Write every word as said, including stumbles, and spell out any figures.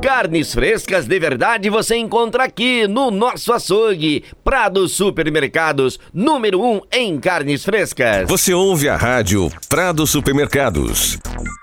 Carnes frescas de verdade você encontra aqui no nosso açougue. Prado Supermercados, número um em carnes frescas. Você ouve a rádio Prado Supermercados.